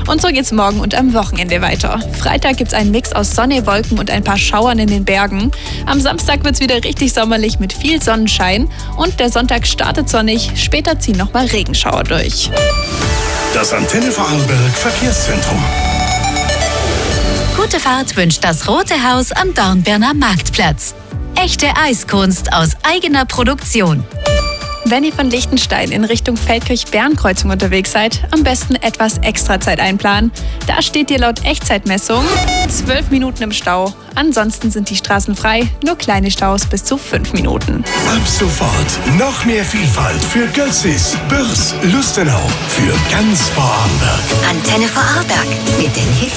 Und so geht's morgen und am Wochenende weiter. Freitag gibt's einen Mix aus Sonne, Wolken und ein paar Schauern in den Bergen. Am Samstag wird's wieder richtig sommerlich mit viel Sonnenschein. Und der Sonntag startet sonnig, später ziehen nochmal Regenschauer durch. Das Antenne Vorarlberg Verkehrszentrum. Gute Fahrt wünscht das Rote Haus am Dornbirner Marktplatz. Echte Eiskunst aus eigener Produktion. Wenn ihr von Liechtenstein in Richtung Feldkirch-Bernkreuzung unterwegs seid, am besten etwas extra Zeit einplanen. Da steht ihr laut Echtzeitmessung 12 Minuten im Stau. Ansonsten sind die Straßen frei, nur kleine Staus bis zu 5 Minuten. Ab sofort noch mehr Vielfalt für Götzis, Bürs, Lustenau, für ganz Vorarlberg. Antenne Vorarlberg mit den Hits